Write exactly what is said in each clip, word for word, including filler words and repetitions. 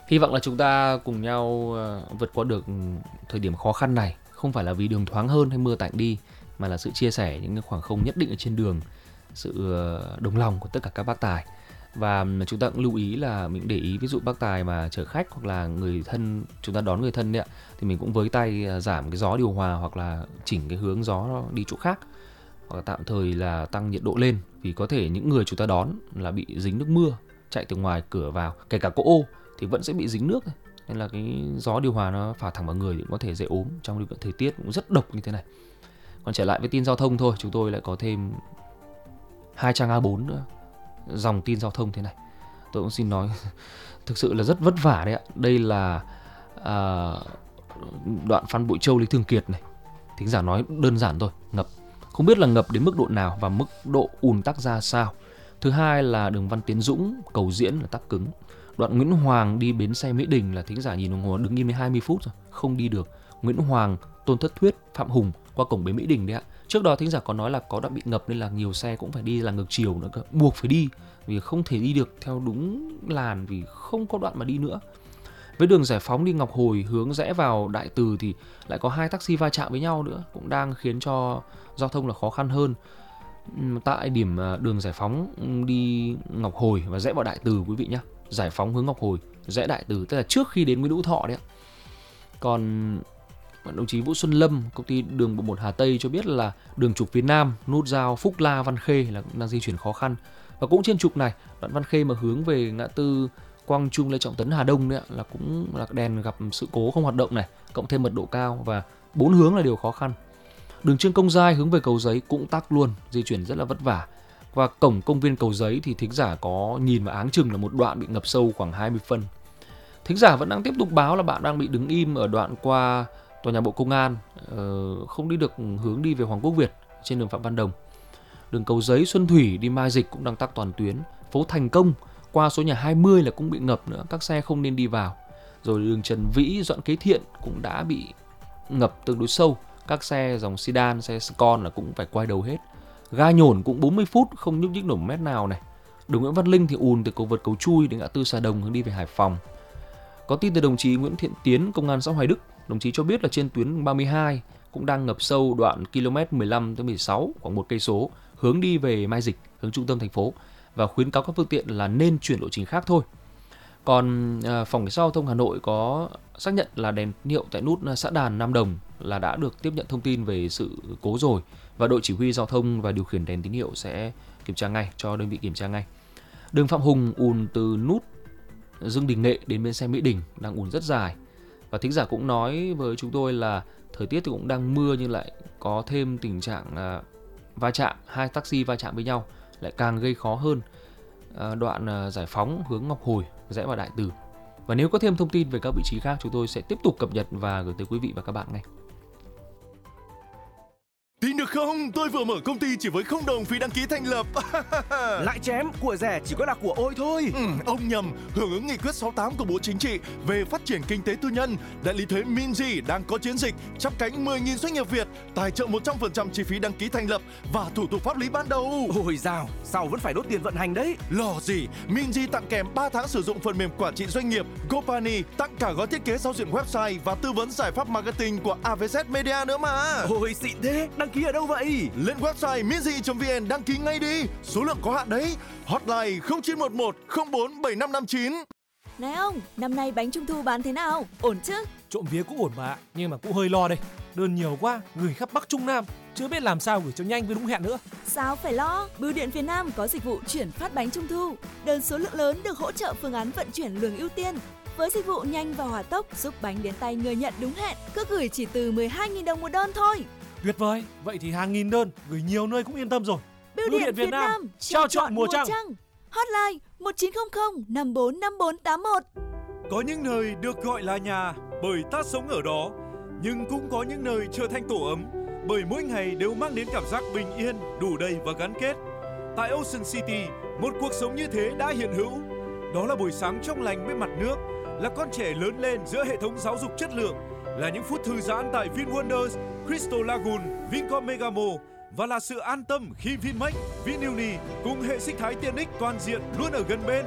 Hy vọng là chúng ta cùng nhau vượt qua được thời điểm khó khăn này, không phải là vì đường thoáng hơn hay mưa tạnh đi, mà là sự chia sẻ những khoảng không nhất định ở trên đường, sự đồng lòng của tất cả các bác tài. Và chúng ta cũng lưu ý là mình để ý, ví dụ bác tài mà chở khách hoặc là người thân, chúng ta đón người thân đấy ạ, thì mình cũng với tay giảm cái gió điều hòa hoặc là chỉnh cái hướng gió đi chỗ khác, hoặc là tạm thời là tăng nhiệt độ lên, vì có thể những người chúng ta đón là bị dính nước mưa chạy từ ngoài cửa vào, kể cả cỗ ô thì vẫn sẽ bị dính nước, nên là cái gió điều hòa nó phả thẳng vào người thì cũng có thể dễ ốm trong điều kiện thời tiết cũng rất độc như thế này. Còn trở lại với tin giao thông thôi, chúng tôi lại có thêm hai trang A bốn nữa, dòng tin giao thông thế này. Tôi cũng xin nói thực sự là rất vất vả đấy ạ. Đây là à, đoạn Phan Bội Châu Lý Thường Kiệt này. Thính giả nói đơn giản thôi, ngập. Không biết là ngập đến mức độ nào và mức độ ùn tắc ra sao. Thứ hai là đường Văn Tiến Dũng, Cầu Diễn là tắc cứng. Đoạn Nguyễn Hoàng đi bến xe Mỹ Đình là thính giả nhìn đồng hồ đứng im đến hai mươi phút rồi, không đi được. Nguyễn Hoàng, Tôn Thất Thuyết, Phạm Hùng qua cổng bến Mỹ Đình đấy ạ. Trước đó thính giả có nói là có đoạn bị ngập nên là nhiều xe cũng phải đi là ngược chiều nữa cơ, buộc phải đi vì không thể đi được theo đúng làn vì không có đoạn mà đi nữa. Với đường Giải Phóng đi Ngọc Hồi hướng rẽ vào Đại Từ thì lại có hai taxi va chạm với nhau nữa, cũng đang khiến cho giao thông là khó khăn hơn. Tại điểm đường Giải Phóng đi Ngọc Hồi và rẽ vào Đại Từ quý vị nhé. Giải Phóng hướng Ngọc Hồi, rẽ Đại Từ, tức là trước khi đến Nguyễn Hữu Thọ đấy ạ. Còn đồng chí Vũ Xuân Lâm, công ty đường bộ một Hà Tây cho biết là đường trục phía Nam, nút giao Phúc La Văn Khê là cũng đang di chuyển khó khăn. Và cũng trên trục này, đoạn Văn Khê mà hướng về ngã tư Quang Trung Lê Trọng Tấn Hà Đông đấy ạ, là cũng là đèn gặp sự cố không hoạt động này, cộng thêm mật độ cao và bốn hướng là điều khó khăn. Đường Trương Công Giai hướng về Cầu Giấy cũng tắc luôn, di chuyển rất là vất vả. Và cổng công viên Cầu Giấy thì thính giả có nhìn và áng chừng là một đoạn bị ngập sâu khoảng hai mươi phân. Thính giả vẫn đang tiếp tục báo là bạn đang bị đứng im ở đoạn qua tòa nhà Bộ Công an, không đi được hướng đi về Hoàng Quốc Việt trên đường Phạm Văn Đồng. Đường Cầu Giấy Xuân Thủy đi Mai Dịch cũng đang tắc toàn tuyến. Phố Thành Công qua số nhà hai mươi là cũng bị ngập nữa, các xe không nên đi vào. Rồi đường Trần Vĩ Doãn Kế Thiện cũng đã bị ngập tương đối sâu, các xe dòng sedan, xe Scon là cũng phải quay đầu hết. Ga Nhổn cũng bốn mươi phút không nhúc nhích nổi mét nào này. Đường Nguyễn Văn Linh thì ùn từ cầu vượt Cầu Chui đến ngã tư Xà Đồng hướng đi về Hải Phòng. Có tin từ đồng chí Nguyễn Thiện Tiến, công an xã Hoài Đức, đồng chí cho biết là trên tuyến ba mươi hai cũng đang ngập sâu đoạn km mười lăm tới mười sáu, khoảng một cây số, hướng đi về Mai Dịch, hướng trung tâm thành phố, và khuyến cáo các phương tiện là nên chuyển lộ trình khác thôi. Còn à, phòng cảnh sát giao thông Hà Nội có xác nhận là đèn tín hiệu tại nút xã Đàn Nam Đồng là đã được tiếp nhận thông tin về sự cố rồi, và đội chỉ huy giao thông và điều khiển đèn tín hiệu sẽ kiểm tra ngay, cho đơn vị kiểm tra ngay. Đường Phạm Hùng ùn từ nút Dương Đình Nghệ đến bến xe Mỹ Đình đang ùn rất dài. Và thính giả cũng nói với chúng tôi là thời tiết thì cũng đang mưa nhưng lại có thêm tình trạng à, va chạm, hai taxi va chạm với nhau lại càng gây khó hơn. À, đoạn à, Giải Phóng hướng Ngọc Hồi rẽ vào Đại Từ. Và nếu có thêm thông tin về các vị trí khác, chúng tôi sẽ tiếp tục cập nhật và gửi tới quý vị và các bạn ngay. Tin được không? Tôi vừa mở công ty chỉ với không đồng phí đăng ký thành lập. Lại chém, của rẻ chỉ có là của ôi thôi. Ừ, ông nhầm. Hưởng ứng nghị quyết sáu mươi tám của Bộ Chính trị về phát triển kinh tế tư nhân, đại lý thuế Minzy đang có chiến dịch chắp cánh mười nghìn doanh nghiệp Việt, tài trợ một trăm phần trăm chi phí đăng ký thành lập và thủ tục pháp lý ban đầu. Ôi dào, sao vẫn phải đốt tiền vận hành đấy? Lo gì? Minzy tặng kèm ba tháng sử dụng phần mềm quản trị doanh nghiệp GoPani, tặng cả gói thiết kế giao diện website và tư vấn giải pháp marketing của a vê zét Media nữa mà. Ôi xịn thế, đăng ký ở đâu vậy? Lên website minzy chấm vn đăng ký ngay đi. Số lượng có hạn đấy. Hotline không chín một một không bốn bảy năm năm chín. Này ông, năm nay bánh trung thu bán thế nào? Ổn chứ? Trộm vía cũng ổn mà, nhưng mà cũng hơi lo đây. Đơn nhiều quá, gửi khắp Bắc Trung Nam, chưa biết làm sao gửi cho nhanh với đúng hẹn nữa. Sao phải lo? Bưu điện phía Nam có dịch vụ chuyển phát bánh trung thu. Đơn số lượng lớn được hỗ trợ phương án vận chuyển lường ưu tiên. Với dịch vụ nhanh và hỏa tốc giúp bánh đến tay người nhận đúng hẹn, cước gửi chỉ từ mười hai nghìn đồng một đơn thôi. Tuyệt vời, vậy thì hàng nghìn đơn, gửi nhiều nơi cũng yên tâm rồi. Bưu điện Việt Nam, Nam trao chọn mùa trăng. trăng. Hotline một chín không không năm bốn năm bốn tám một. Có những nơi được gọi là nhà bởi ta sống ở đó, nhưng cũng có những nơi trở thành tổ ấm bởi mỗi ngày đều mang đến cảm giác bình yên, đủ đầy và gắn kết. Tại Ocean City, một cuộc sống như thế đã hiện hữu. Đó là buổi sáng trong lành bên mặt nước, là con trẻ lớn lên giữa hệ thống giáo dục chất lượng, là những phút thư giãn tại VinWonders, Crystal Lagoon, Vincom Megamo, và là sự an tâm khi Vinmec, Vinuni cùng hệ sinh thái tiện ích toàn diện luôn ở gần bên.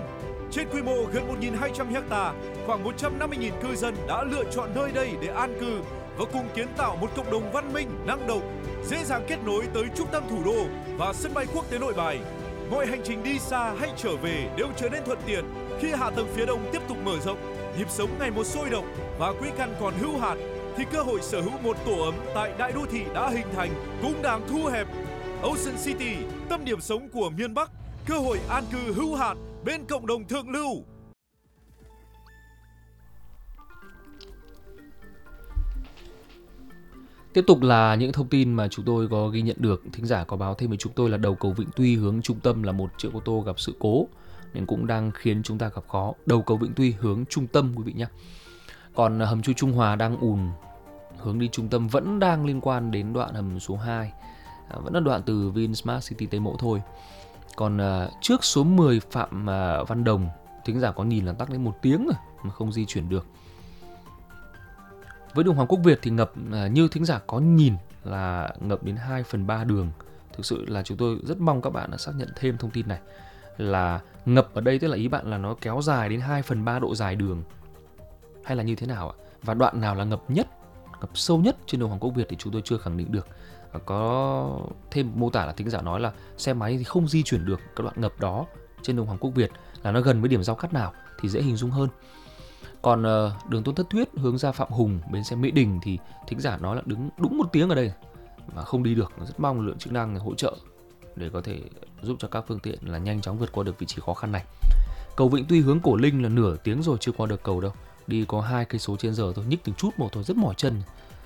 Trên quy mô gần một nghìn hai trăm ha, khoảng một trăm năm mươi nghìn cư dân đã lựa chọn nơi đây để an cư và cùng kiến tạo một cộng đồng văn minh, năng động, dễ dàng kết nối tới trung tâm thủ đô và sân bay quốc tế Nội Bài. Mọi hành trình đi xa hay trở về đều trở nên thuận tiện khi hạ tầng phía đông tiếp tục mở rộng, nhịp sống ngày một sôi động và quỹ căn còn hữu hạn, thì cơ hội sở hữu một tổ ấm tại đại đô thị đã hình thành cũng đang thu hẹp. Ocean City, tâm điểm sống của miền Bắc, cơ hội an cư hữu hạn bên cộng đồng thượng lưu. Tiếp tục là những thông tin mà chúng tôi có ghi nhận được. Thính giả có báo thêm với chúng tôi là đầu cầu Vĩnh Tuy hướng trung tâm là một chiếc ô tô gặp sự cố nên cũng đang khiến chúng ta gặp khó. Đầu cầu Vĩnh Tuy hướng trung tâm quý vị nhé. Còn hầm chui Trung Hòa đang ùn, hướng đi trung tâm vẫn đang liên quan đến đoạn hầm số hai, vẫn là đoạn từ Vinsmart City Tây Mỗ thôi. Còn uh, trước số mười Phạm uh, Văn Đồng, thính giả có nhìn là tắc đến một tiếng rồi mà không di chuyển được. Với đường Hoàng Quốc Việt thì ngập uh, như thính giả có nhìn là ngập đến hai phần ba đường. Thực sự là chúng tôi rất mong các bạn đã xác nhận thêm thông tin này, là ngập ở đây tức là ý bạn là nó kéo dài đến hai phần ba độ dài đường hay là như thế nào ạ? Và đoạn nào là ngập nhất, ngập sâu nhất trên đường Hoàng Quốc Việt thì chúng tôi chưa khẳng định được. Có thêm mô tả là thính giả nói là xe máy thì không di chuyển được các đoạn ngập đó trên đường Hoàng Quốc Việt, là nó gần với điểm giao cắt nào thì dễ hình dung hơn. Còn uh, đường Tôn Thất Thuyết hướng ra Phạm Hùng, bến xe Mỹ Đình thì thính giả nói là đứng đúng một tiếng ở đây mà không đi được. Rất mong lực lượng chức năng hỗ trợ để có thể giúp cho các phương tiện là nhanh chóng vượt qua được vị trí khó khăn này. Cầu Vĩnh Tuy hướng Cổ Linh là nửa tiếng rồi chưa qua được cầu đâu, đi có hai cây số trên giờ thôi, nhích từng chút một thôi, rất mỏi chân.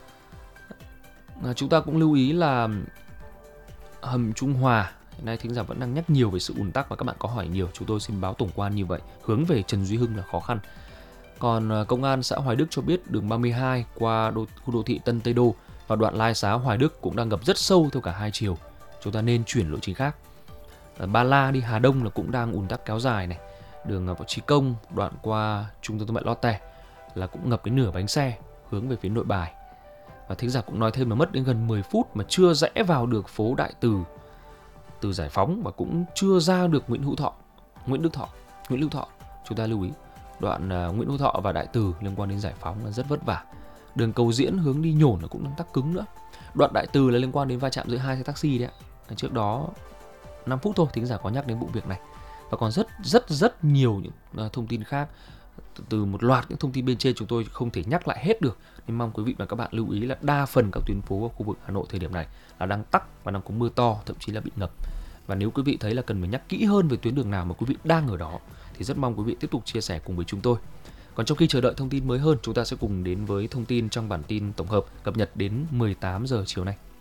À, chúng ta cũng lưu ý là hầm Trung Hòa hiện nay thính giả vẫn đang nhắc nhiều về sự ùn tắc và các bạn có hỏi nhiều, chúng tôi xin báo tổng quan như vậy. Hướng về Trần Duy Hưng là khó khăn. Còn công an xã Hoài Đức cho biết đường ba mươi hai qua đô, khu đô thị Tân Tây Đô và đoạn Lai Xá Hoài Đức cũng đang ngập rất sâu theo cả hai chiều, chúng ta nên chuyển lộ trình khác. À, Ba La đi Hà Đông là cũng đang ùn tắc kéo dài này. Đường Võ Trí Công đoạn qua trung tâm thương mại Lotte là cũng ngập đến nửa bánh xe hướng về phía Nội Bài. Và thính giả cũng nói thêm là mất đến gần mười phút mà chưa rẽ vào được phố Đại Từ từ Giải Phóng và cũng chưa ra được Nguyễn Hữu Thọ, Nguyễn Đức Thọ, Nguyễn Lưu Thọ. Chúng ta lưu ý đoạn uh, Nguyễn Hữu Thọ và Đại Từ liên quan đến Giải Phóng là rất vất vả. Đường Cầu Diễn hướng đi Nhổn là cũng đang tắc cứng nữa. Đoạn Đại Từ là liên quan đến va chạm giữa hai xe taxi đấy ạ. Trước đó năm phút thôi thính giả có nhắc đến vụ việc này. Và còn rất rất rất nhiều những uh, thông tin khác. Từ một loạt những thông tin bên trên chúng tôi không thể nhắc lại hết được, nên mong quý vị và các bạn lưu ý là đa phần các tuyến phố ở khu vực Hà Nội thời điểm này là đang tắc và đang có mưa to, thậm chí là bị ngập. Và nếu quý vị thấy là cần phải nhắc kỹ hơn về tuyến đường nào mà quý vị đang ở đó thì rất mong quý vị tiếp tục chia sẻ cùng với chúng tôi. Còn trong khi chờ đợi thông tin mới hơn, chúng ta sẽ cùng đến với thông tin trong bản tin tổng hợp cập nhật đến mười tám giờ chiều nay.